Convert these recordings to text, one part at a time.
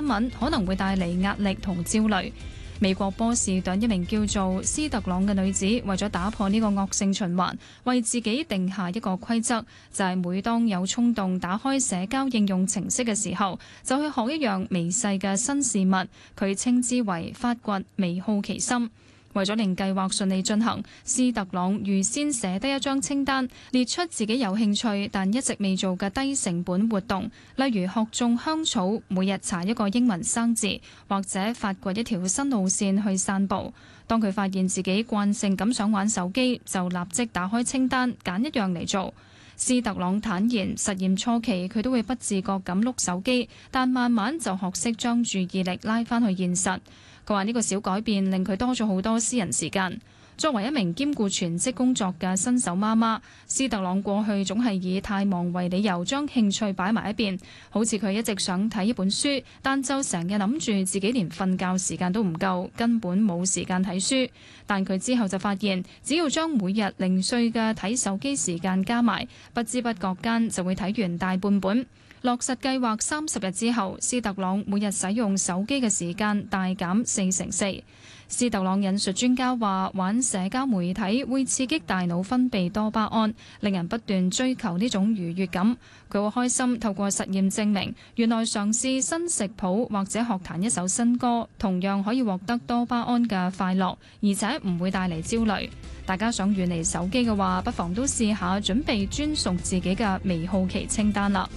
聞可能會帶嚟壓力同焦慮。美國波士頓一名叫做斯特朗嘅女子，為咗打破呢個惡性循環，為自己定下一個規則，就係每當有衝動打開社交應用程式嘅時候，就去學一樣微細嘅新事物，佢稱之為發掘微好奇心。為咗令計劃順利進行，斯特朗預先寫低一張清單，列出自己有興趣但一直未做嘅低成本活動，例如學種香草、每日查一個英文生字，或者發掘一條新路線去散步。當佢發現自己慣性咁想玩手機，就立即打開清單，揀一樣嚟做。斯特朗坦言，實驗初期佢都會不自覺咁碌手機，但慢慢就學識將注意力拉返去現實。佢話呢個小改變令佢多咗好多私人時間。作為一名兼顧全職工作嘅新手媽媽，斯特朗過去總係以太忙為理由將興趣擺埋一邊，好似佢一直想睇一本書，但就成日諗住自己連瞓覺時間都唔夠，根本冇時間睇書。但佢之後就發現，只要將每日零碎嘅睇手機時間加埋，不知不覺間就會睇完大半本。落實計劃30日之後，斯特朗每日使用手機嘅時間大減4成4。斯特朗引述專家話，玩社交媒體會刺激大腦分泌多巴胺，令人不斷追求呢種愉悅感。佢好開心透過實驗證明，原來嘗試新食譜或者學彈一首新歌，同樣可以獲得多巴胺嘅快樂，而且唔會帶嚟焦慮。大家想遠離手機嘅話，不妨都試下準備專屬自己嘅微好奇清單啦。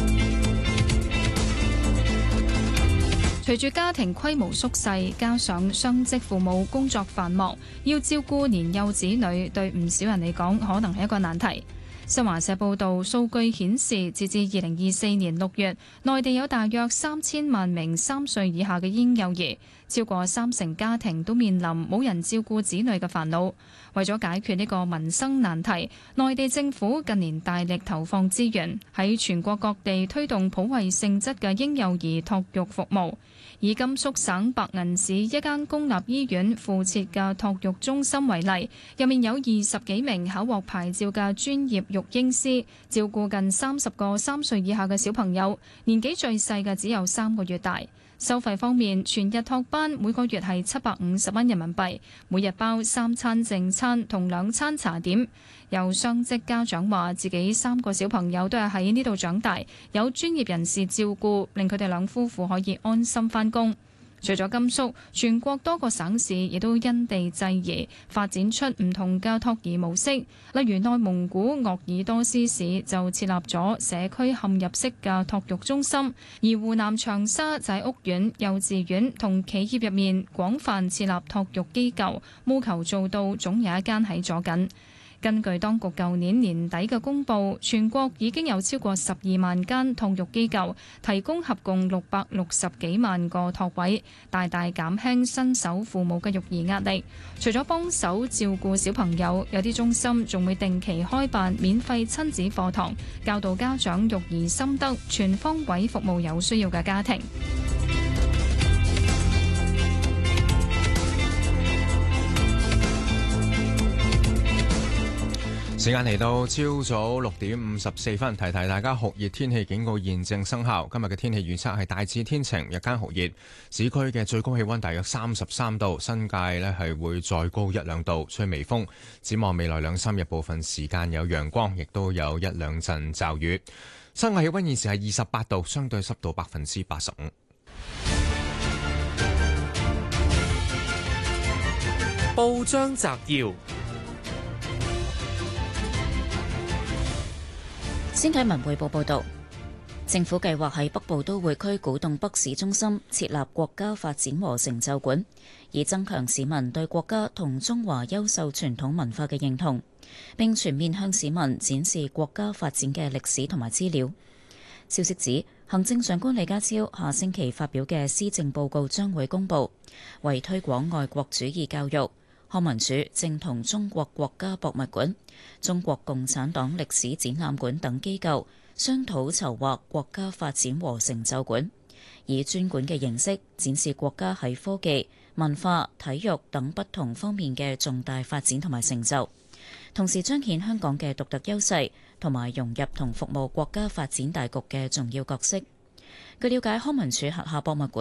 隨住家庭規模縮細，加上雙職父母工作繁忙，要照顧年幼子女，對唔少人嚟講可能係一個難題。新華社報道，數據顯示，截至2024年6月，內地有大約3000萬名3歲以下嘅嬰幼兒，超過30%家庭都面臨冇人照顧子女嘅煩惱。為咗解決呢個民生難題，內地政府近年大力投放資源，喺全國各地推動普惠性質嘅嬰幼兒托育服務。以甘肅省白銀市一間公立醫院附設嘅托育中心為例，入面有20幾名考獲牌照嘅專業育嬰師，照顧近30個3歲以下嘅小朋友，年紀最細嘅只有3個月大。收費方面，全日托班每個月係750蚊人民幣，每日包3餐正餐同2餐茶點。有雙職家長話，自己3個小朋友都係喺呢度長大，有專業人士照顧，令佢哋兩夫婦可以安心返工。除咗甘肅，全國多個省市亦都因地制宜發展出唔同嘅托兒模式。例如內蒙古鄂爾多斯市就設立咗社區嵌入式嘅托育中心，而湖南長沙就喺屋苑、幼稚園同企業入面廣泛設立托育機構，務求做到總有一間喺左近。根據當局舊年年底嘅公佈，全國已經有超過12萬間托育機構，提供合共660幾萬個托位，大大減輕新手父母嘅育兒壓力。除咗幫手照顧小朋友，有啲中心仲會定期開辦免費親子課堂，教導家長育兒心得，全方位服務有需要嘅家庭。 時間嚟到朝早6:54，提提大家酷熱天氣警告現正生效。今日嘅天氣預測係大致天晴，日間酷熱，市區嘅最高氣溫大約33度，新界呢係會再高1-2度，吹微風。展望未來2-3日部分時間有陽光，亦都有1-2陣驟雨。室外氣溫現時係28度，相對濕度85%。 報章摘要。 先睇文匯報報道，政府計劃喺北部都會區古洞北市中心設立國家發展和成就館，以增強市民對國家同中華優秀傳統文化嘅認同，並全面向市民展示國家發展嘅歷史同埋資料。消息指，行政長官李家超下星期發表嘅施政報告將會公佈，為推廣愛國主義教育，康文署正同中國國家博物館、中國共產黨歷史展覽館等機構商討籌劃國家發展和成就館，以專館嘅形式展示國家喺科技、文化、體育等不同方面嘅重大發展同埋成就，同時彰顯香港嘅獨特優勢同埋融入同服務國家發展大局嘅重要角色。據了解，康文署轄下博物館